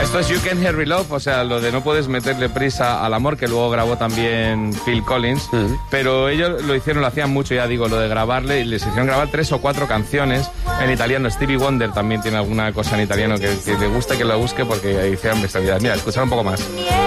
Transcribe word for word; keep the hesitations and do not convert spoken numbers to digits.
Esto es You Can't Hurry Love, o sea, lo de no puedes meterle prisa al amor, que luego grabó también Phil Collins, uh-huh. pero ellos lo hicieron, lo hacían mucho, ya digo, lo de grabarle, y les hicieron grabar tres o cuatro canciones en italiano. Stevie Wonder también tiene alguna cosa en italiano que, que le gusta que lo busque porque hicieron bestialidad. Mira, escuchar un poco más.